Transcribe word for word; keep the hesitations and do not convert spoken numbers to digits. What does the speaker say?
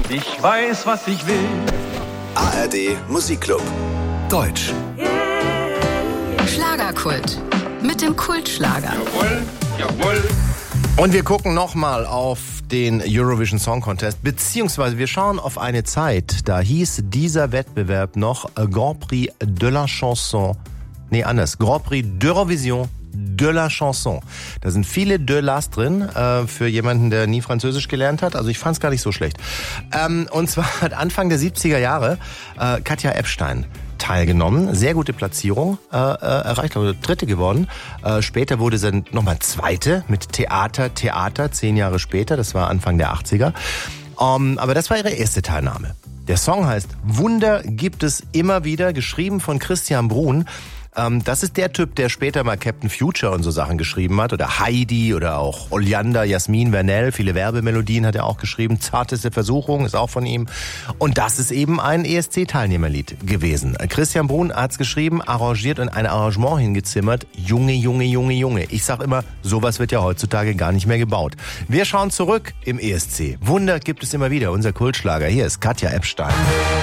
Ich weiß, was ich will. A R D Musikclub. Deutsch. Schlagerkult. Mit dem Kultschlager. Jawohl, jawohl. Und wir gucken nochmal auf den Eurovision Song Contest, beziehungsweise wir schauen auf eine Zeit, da hieß dieser Wettbewerb noch Grand Prix de la Chanson. Nee, anders. Grand Prix d'Eurovision de la Chanson. Da sind viele de las drin, äh, für jemanden, der nie Französisch gelernt hat. Also ich fand es gar nicht so schlecht. Ähm, und zwar hat Anfang der siebziger Jahre äh, Katja Ebstein teilgenommen, sehr gute Platzierung äh, erreicht, also dritte geworden. Äh, später wurde sie nochmal zweite mit Theater, Theater, zehn Jahre später, das war Anfang der achtziger. Um, aber das war ihre erste Teilnahme. Der Song heißt Wunder gibt es immer wieder, geschrieben von Christian Bruhn. Ähm, das ist der Typ, der später mal Captain Future und so Sachen geschrieben hat. Oder Heidi oder auch Oleander, Jasmin Vernell. Viele Werbemelodien hat er auch geschrieben. Zarteste Versuchung ist auch von ihm. Und das ist eben ein E S C-Teilnehmerlied gewesen. Christian Bruhn hat's geschrieben, arrangiert und ein Arrangement hingezimmert. Junge, Junge, Junge, Junge. Ich sag immer, sowas wird ja heutzutage gar nicht mehr gebaut. Wir schauen zurück im E S C. Wunder gibt es immer wieder. Unser Kultschlager. Hier ist Katja Ebstein.